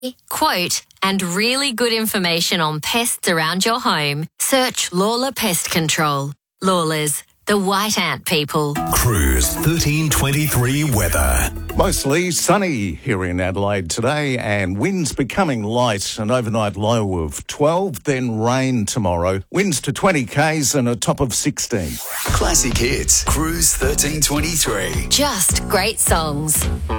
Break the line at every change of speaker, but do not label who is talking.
quote, and really good information on pests around your home, search Lawler Pest Control. Lawlers, the white ant people.
Cruise 1323 weather.
Mostly sunny here in Adelaide today, and winds becoming light, an overnight low of 12, then rain tomorrow. Winds to 20 k's and a top of 16.
Classic hits. Cruise 1323.
Just great songs.